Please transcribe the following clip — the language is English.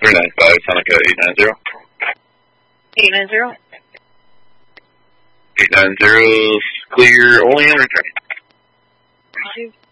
395, Seneca 890. 890. 890, clear, only in return.